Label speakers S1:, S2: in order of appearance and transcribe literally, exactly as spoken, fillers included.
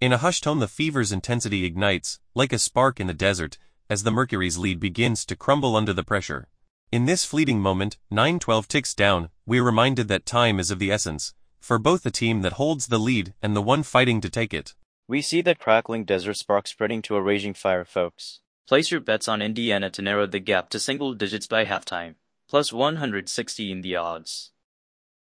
S1: In a hushed tone, the fever's intensity ignites, like a spark in the desert, as the Mercury's lead begins to crumble under the pressure. In this fleeting moment, nine twelve ticks down, we're reminded that time is of the essence, for both the team that holds the lead and the one fighting to take it.
S2: We see that crackling desert spark spreading to a raging fire, folks. Place your bets on Indiana to narrow the gap to single digits by halftime. Plus one hundred sixty in the odds.